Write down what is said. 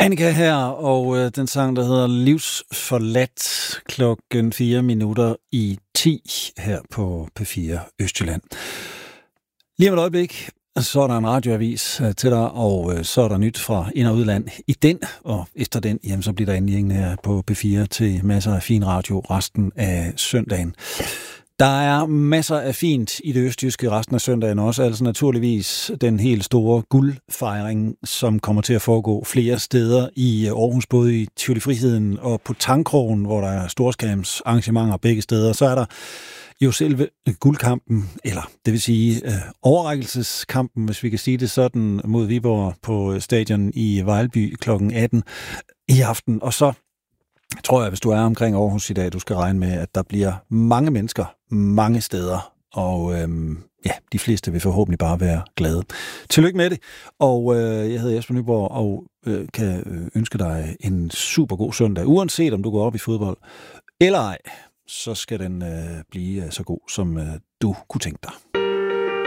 Danica her, og den sang, der hedder Livsforladt, 4:04 her på P4 Østjylland. Lige om et øjeblik, så er der en radioavis til dig, og så er der nyt fra ind- og udland i den, og efter den, jamen, så bliver der endelig her på P4 til masser af fin radio resten af søndagen. Der er masser af fint i det østjyske resten af søndagen også, altså naturligvis den helt store guldfejring, som kommer til at foregå flere steder i Aarhus, både i Tivoli Friheden og på Tangkrogen, hvor der er storskærmsarrangementer begge steder. Så er der jo selve guldkampen, eller det vil sige overrækkelseskampen, hvis vi kan sige det sådan, mod Viborg på stadion i Vejlby kl. 18 i aften. Og så tror jeg, hvis du er omkring Aarhus i dag, du skal regne med, at der bliver mange mennesker, mange steder, og de fleste vil forhåbentlig bare være glade. Tillykke med det, og jeg hedder Jesper Nyborg, og kan ønske dig en super god søndag. Uanset om du går op i fodbold eller ej, så skal den blive så god, som du kunne tænke dig.